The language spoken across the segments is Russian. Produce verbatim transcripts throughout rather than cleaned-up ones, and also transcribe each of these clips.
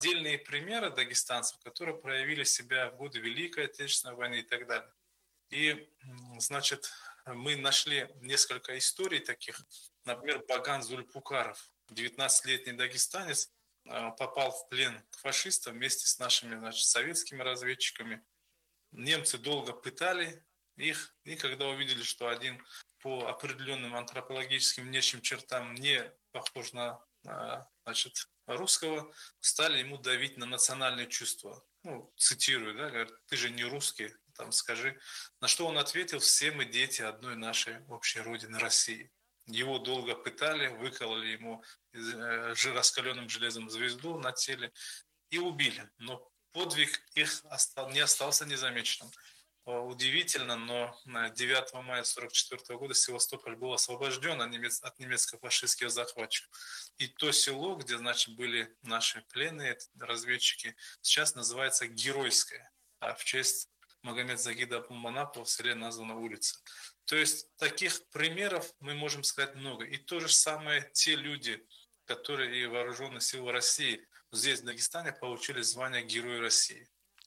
отдельные примеры дагестанцев, которые проявили себя в годы Великой Отечественной войны и так далее. И, значит, мы нашли несколько историй таких. Например, Баган Зульпукаров, девятнадцатилетний дагестанец, попал в плен к фашистам вместе с нашими, значит, советскими разведчиками. Немцы долго пытали их, и когда увидели, что один по определенным антропологическим внешним чертам не похож на, значит, русского, стали ему давить на национальные чувства. Ну, цитирую, да, говорят, ты же не русский, там скажи. На что он ответил: все мы дети одной нашей общей родины России. Его долго пытали, выкололи ему раскаленным железом звезду на теле и убили. Но подвиг их не остался незамеченным. Удивительно, но девятого мая сорок четвёртого года Севастополь был освобожден от немецко-фашистских захватчиков. И то село, где, значит, были наши пленные разведчики, сейчас называется Геройское. А в честь Магомед Загида Апулманапова в селе названа улица. То есть таких примеров мы можем сказать много. И то же самое те люди, которые и вооруженные силы России здесь, в Дагестане, получили звание Героя России.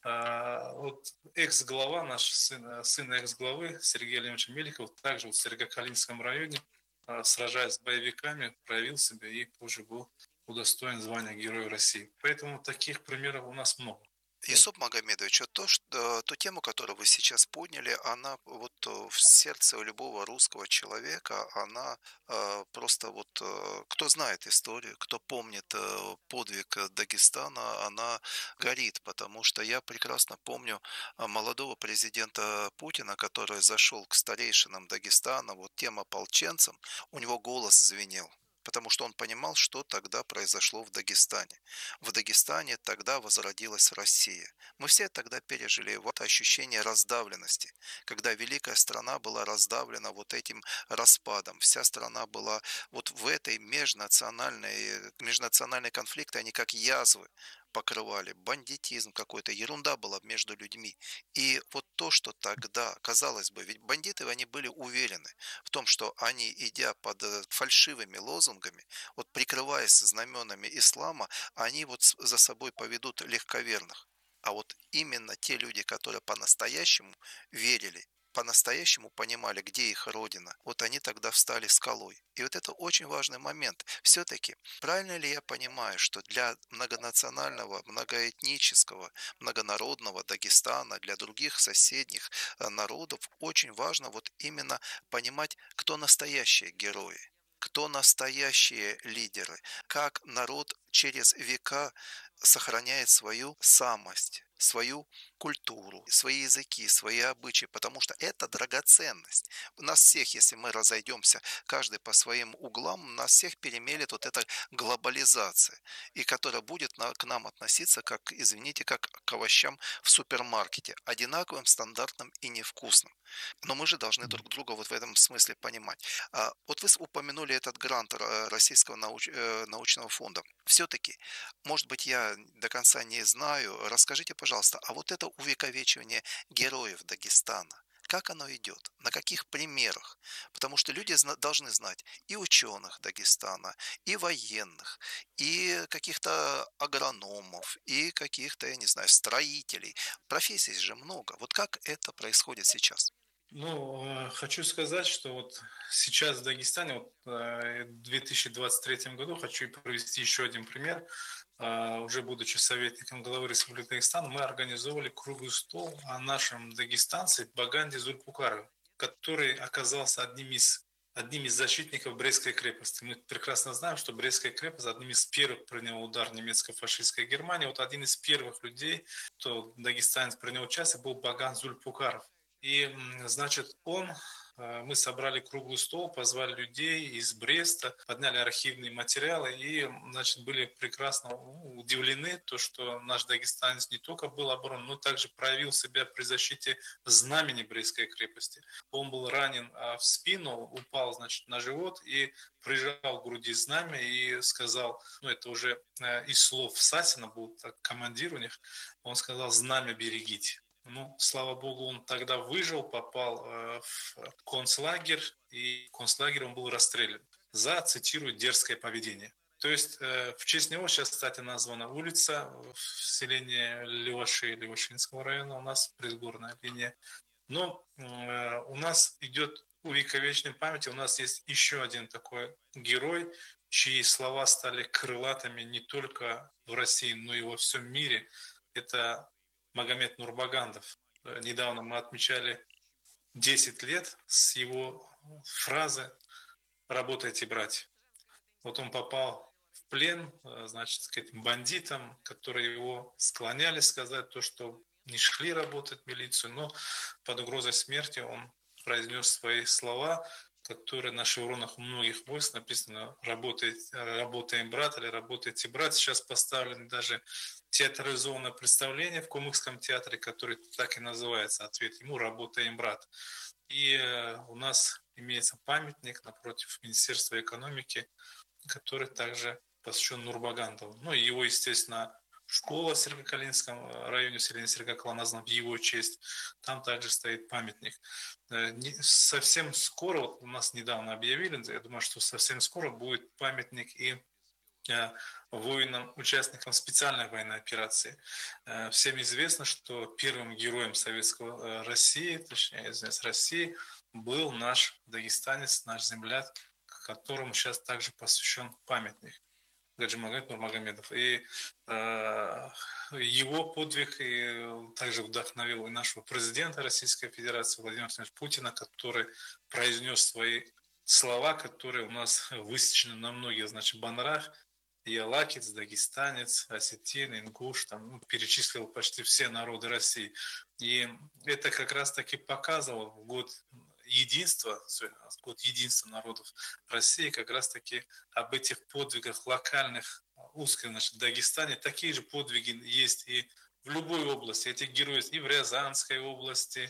А вот экс-глава, наш сын, сын экс-главы Сергей Леонидович Меликов, также в Сергокалинском районе, сражаясь с боевиками, проявил себя и позже был удостоен звания Героя России. Поэтому таких примеров у нас много. Юсуп Магомедович, вот то, что, ту тему, которую вы сейчас подняли, она вот в сердце любого русского человека, она э, просто вот, э, кто знает историю, кто помнит э, подвиг Дагестана, она горит, потому что я прекрасно помню молодого президента Путина, который зашел к старейшинам Дагестана, вот тем ополченцам, у него голос звенел. Потому что он понимал, что тогда произошло в Дагестане. В Дагестане тогда возродилась Россия. Мы все тогда пережили вот ощущение раздавленности, когда великая страна была раздавлена вот этим распадом. Вся страна была вот в этой межнациональной, межнациональные конфликты, они как язвы покрывали, бандитизм какой-то, ерунда была между людьми. И вот то, что тогда, казалось бы, ведь бандиты, они были уверены в том, что они, идя под фальшивыми лозунгами, вот прикрываясь знаменами ислама, они вот за собой поведут легковерных. А вот именно те люди, которые по-настоящему верили, по-настоящему понимали, где их родина, вот они тогда встали скалой. И вот это очень важный момент. Все-таки, правильно ли я понимаю, что для многонационального, многоэтнического, многонародного Дагестана, для других соседних народов очень важно вот именно понимать, кто настоящие герои, кто настоящие лидеры, как народ через века сохраняет свою самость, свою культуру, свои языки, свои обычаи, потому что это драгоценность. У нас всех, если мы разойдемся, каждый по своим углам, нас всех перемелет вот эта глобализация, и которая будет на, к нам относиться, как, извините, как к овощам в супермаркете, одинаковым, стандартным и невкусным. Но мы же должны друг друга вот в этом смысле понимать. А вот вы упомянули этот грант Российского науч, научного фонда. Все-таки, может быть, я до конца не знаю, расскажите, пожалуйста, а вот это увековечивание героев Дагестана, как оно идет, на каких примерах? Потому что люди должны знать и ученых Дагестана, и военных, и каких-то агрономов, и каких-то, я не знаю, строителей. Профессий же много. Вот как это происходит сейчас? Ну, хочу сказать, что вот сейчас в Дагестане, вот в две тысячи двадцать третьем году, хочу привести еще один пример. Уже будучи советником главы Республики Дагестан, мы организовывали круглый стол о нашем дагестанце Баганде Зульпукарове, который оказался одним из, одним из защитников Брестской крепости. Мы прекрасно знаем, что Брестская крепость одним из первых принял удар немецко-фашистской Германии. Вот один из первых людей, кто дагестанец принял участие, был Баган Зульпукаров. И, значит, он, мы собрали круглый стол, позвали людей из Бреста, подняли архивные материалы и, значит, были прекрасно удивлены, то, что наш дагестанец не только был оборонен, но также проявил себя при защите знамени Брестской крепости. Он был ранен в спину, упал, значит, на живот и прижал к груди знамя и сказал, ну, это уже из слов Сасина, был так, командир у них, он сказал: «Знамя берегите». Ну, слава богу, он тогда выжил, попал э, в концлагерь, и в концлагере он был расстрелян за, цитирую, дерзкое поведение. То есть э, в честь него сейчас, кстати, названа улица в селении Леваши, Левашинского района, у нас предгорная линия. Но э, у нас идет увековеченной памяти, у нас есть еще один такой герой, чьи слова стали крылатыми не только в России, но и во всем мире. Это Магомед Нурбагандов. Э, Недавно мы отмечали десять лет с его фразы «Работайте, братья». Вот он попал в плен, э, значит, к этим бандитам, которые его склоняли сказать то, что не шли работать в милицию, но под угрозой смерти он произнес свои слова, которые на шевронах у многих войск написано «Работайте, работаем, брат» или «Работайте, брат». Сейчас поставлено даже театрализованное представление в Кумыкском театре, который так и называется, ответ ему «Работаем, брат». И у нас имеется памятник напротив Министерства экономики, который также посвящен Нурбагандову. Ну и его, естественно, школа в Сергокалинском районе, селения Сергокала, названа в его честь. Там также стоит памятник. Совсем скоро, вот у нас недавно объявили, я думаю, что совсем скоро будет памятник и воинам, участникам специальной военной операции. Всем известно, что первым героем советского России, точнее, извиняюсь, России, был наш дагестанец, наш земляк, которому сейчас также посвящен памятник. Гаджи Магомед Нурмагомедов. И э, его подвиг и также вдохновил и нашего президента Российской Федерации Владимира Владимировича Путина, который произнес свои слова, которые у нас высечены на многих, значит, баннерах. Ялакец, дагестанец, осетин, ингуш, там, ну, перечислил почти все народы России. И это как раз-таки показывало в год единства, год единства народов России, как раз-таки об этих подвигах локальных, узких, значит, в Дагестане. Такие же подвиги есть и в любой области. Этих героев и в Рязанской области,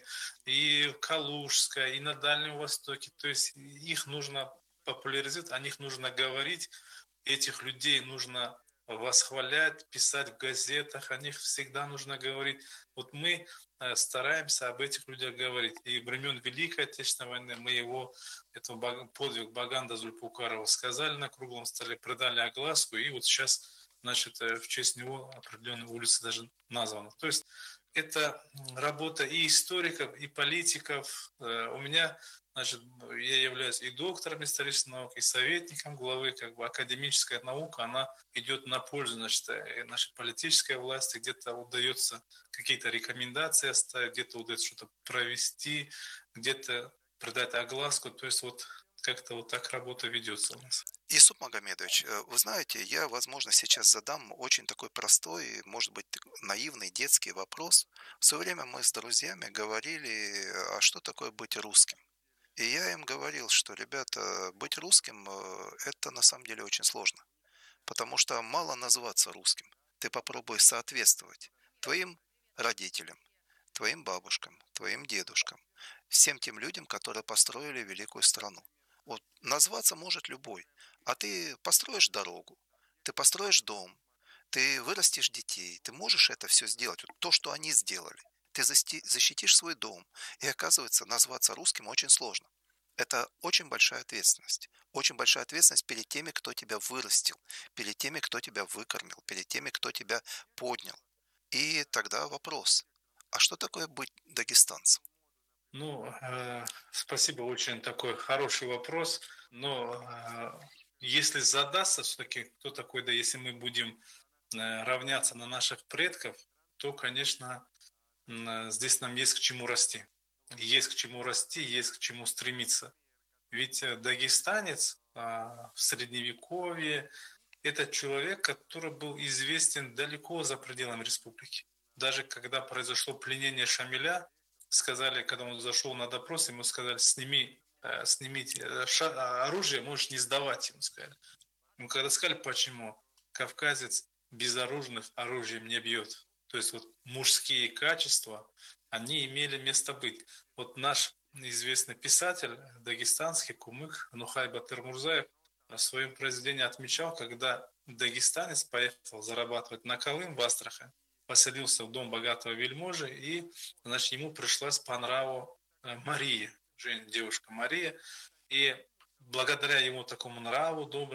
и в Калужской, и на Дальнем Востоке. То есть их нужно популяризировать, о них нужно говорить. Этих людей нужно восхвалять, писать в газетах, о них всегда нужно говорить. Вот мы стараемся об этих людях говорить. И времен Великой Отечественной войны мы его, этого подвиг Баганда Зульпукарова сказали на круглом столе, придали огласку, и вот сейчас, значит, в честь него определенная улица даже названа. То есть это работа и историков, и политиков. У меня, значит, я являюсь и доктором исторических наук, и советником главы, как бы академическая наука, она идет на пользу, значит, нашей политической власти, где-то удается какие-то рекомендации оставить, где-то удается что-то провести, где-то придать огласку, то есть вот как-то вот так работа ведется у нас. Исуп Магомедович, вы знаете, я, возможно, сейчас задам очень такой простой, может быть, наивный детский вопрос. В свое время мы с друзьями говорили, а что такое быть русским? И я им говорил, что, ребята, быть русским – это на самом деле очень сложно. Потому что мало назваться русским. Ты попробуй соответствовать твоим родителям, твоим бабушкам, твоим дедушкам, всем тем людям, которые построили великую страну. Вот назваться может любой, а ты построишь дорогу, ты построишь дом, ты вырастешь детей, ты можешь это все сделать, вот то, что они сделали. Ты защитишь свой дом, и оказывается, назваться русским очень сложно. Это очень большая ответственность. Очень большая ответственность перед теми, кто тебя вырастил, перед теми, кто тебя выкормил, перед теми, кто тебя поднял. И тогда вопрос, а что такое быть дагестанцем? Ну, э, спасибо, очень такой хороший вопрос. Но э, если задастся все-таки, кто такой, да, если мы будем э, равняться на наших предков, то, конечно, э, здесь нам есть к чему расти. Есть к чему расти, есть к чему стремиться. Ведь э, дагестанец э, в Средневековье – это человек, который был известен далеко за пределами республики. Даже когда произошло пленение Шамиля, сказали, когда он зашел на допрос, ему сказали, сними, э, снимите э, ша- оружие, можешь не сдавать, ему сказали. Ему когда сказали, почему, кавказец безоружных оружием не бьет. То есть вот мужские качества, они имели место быть. Вот наш известный писатель дагестанский, кумык Нухай Батыр Мурзаев, в своем произведении отмечал, когда дагестанец поехал зарабатывать на Колым в Астрахань, поселился в дом богатого вельможи, и, значит, ему пришлась по нраву Мария, девушка Мария, и благодаря ему такому нраву доброму,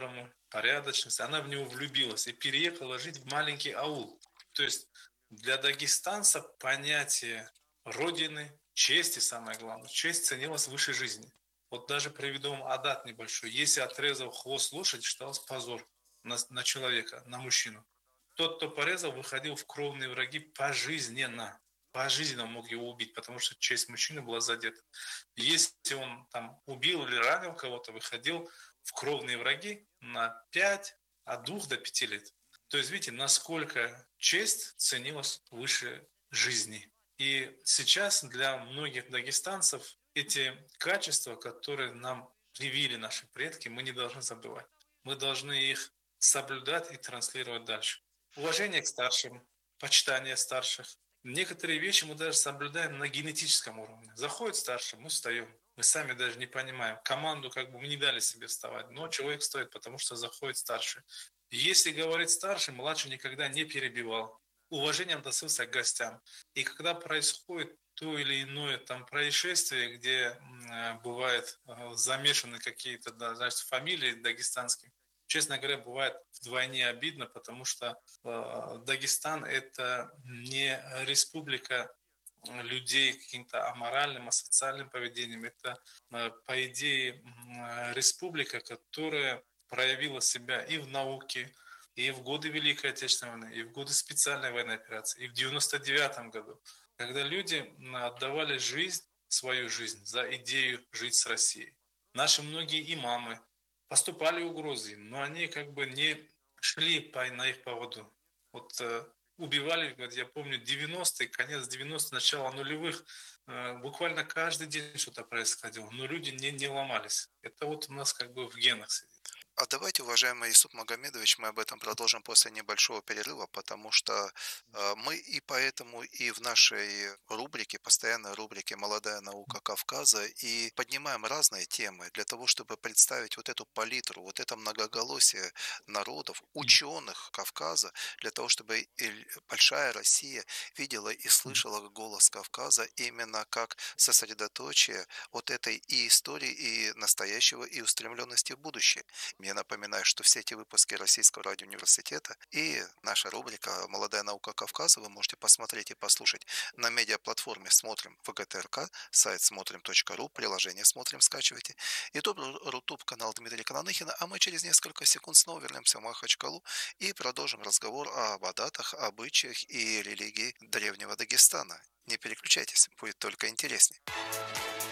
порядочность, она в него влюбилась и переехала жить в маленький аул. То есть для дагестанца понятие родины, чести, самое главное, честь ценилась выше жизни. Вот даже приведу вам адат небольшой. Если отрезал хвост лошади, считался позор на, на человека, на мужчину. Тот, кто порезал, выходил в кровные враги пожизненно. Пожизненно мог его убить, потому что честь мужчины была задета. Если он там убил или ранил кого-то, выходил в кровные враги на пять, от двух до пяти лет. То есть, видите, насколько честь ценилась выше жизни. И сейчас для многих дагестанцев эти качества, которые нам привили наши предки, мы не должны забывать. Мы должны их соблюдать и транслировать дальше. Уважение к старшим, почитание старших. Некоторые вещи мы даже соблюдаем на генетическом уровне. Заходит старший, мы встаем. Мы сами даже не понимаем. Команду как бы мы не дали себе вставать, но человек стоит, потому что заходит старший. Если говорит старший, младший никогда не перебивал. Уважение относился к гостям. И когда происходит то или иное там происшествие, где э, бывает э, замешаны какие-то, да, значит, фамилии дагестанские, честно говоря, бывает вдвойне обидно, потому что э, Дагестан – это не республика людей каким-то аморальным, асоциальным поведением. Это, э, по идее, э, республика, которая проявила себя и в науке, и в годы Великой Отечественной войны, и в годы специальной военной операции, и в девяносто девятом году, когда люди отдавали жизнь, свою жизнь за идею жить с Россией. Наши многие имамы, поступали угрозы, но они как бы не шли по, на их поводу. Вот э, убивали, вот я помню, девяностые, конец девяностых, начало нулевых, э, буквально каждый день что-то происходило, но люди не, не ломались. Это вот у нас как бы в генах сидит. А давайте, уважаемый Исуп Магомедович, мы об этом продолжим после небольшого перерыва, потому что э, мы и поэтому и в нашей рубрике, постоянной рубрике «Молодая наука Кавказа» и поднимаем разные темы для того, чтобы представить вот эту палитру, вот это многоголосие народов, ученых Кавказа, для того, чтобы и большая Россия видела и слышала голос Кавказа именно как сосредоточие вот этой и истории, и настоящего, и устремленности в будущее. Я напоминаю, что все эти выпуски Российского радиоуниверситета и наша рубрика «Молодая наука Кавказа» вы можете посмотреть и послушать на медиаплатформе «Смотрим ВГТРК», сайт смотрим точка ру, приложение «Смотрим» скачивайте, YouTube, Рутуб, канал Дмитрия Кананыхина, а мы через несколько секунд снова вернемся в Махачкалу и продолжим разговор об адатах, обычаях и религии древнего Дагестана. Не переключайтесь, будет только интереснее.